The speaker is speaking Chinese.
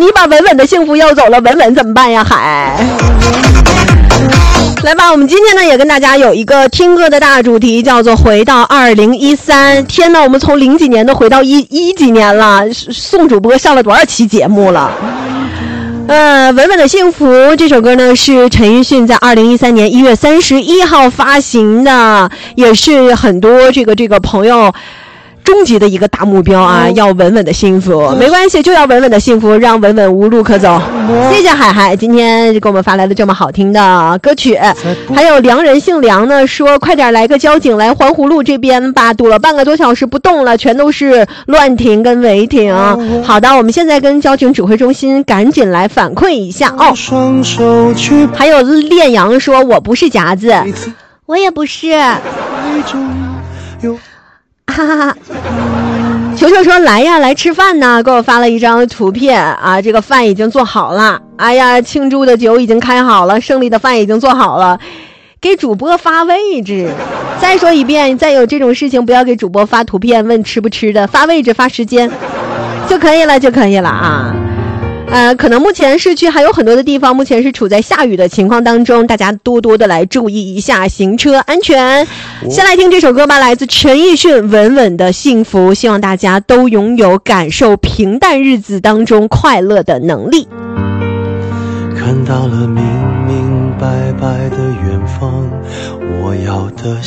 你把稳稳的幸福要走了，稳稳怎么办呀？海。来吧，我们今天呢也跟大家有一个听歌的大主题，叫做回到2013。天哪，我们从零几年都回到一几年了，宋主播上了多少期节目了？稳稳的幸福这首歌呢是陈奕迅在2013年1月31号发行的，也是很多这个朋友终极的一个大目标啊，要稳稳的幸福。没关系，就要稳稳的幸福，让稳稳无路可走。谢谢海海今天给我们发来了这么好听的歌曲。还有良人姓梁呢说，快点来个交警来环湖路这边吧，堵了半个多小时不动了，全都是乱停跟违停。好的，我们现在跟交警指挥中心赶紧来反馈一下哦。还有炼阳说，我不是夹子，我也不是。哈哈哈！球球说来呀，来吃饭呢，给我发了一张图片啊，这个饭已经做好了，哎呀，庆祝的酒已经开好了，胜利的饭已经做好了，给主播发位置。再说一遍，再有这种事情不要给主播发图片问吃不吃的，发位置发时间就可以了啊。可能目前市区还有很多的地方目前是处在下雨的情况当中，大家多多的来注意一下行车安全。先来听这首歌吧，来自陈奕迅《稳稳的幸福》，希望大家都拥有感受平淡日子当中快乐的能力。 看到了明明白白的远方，我要的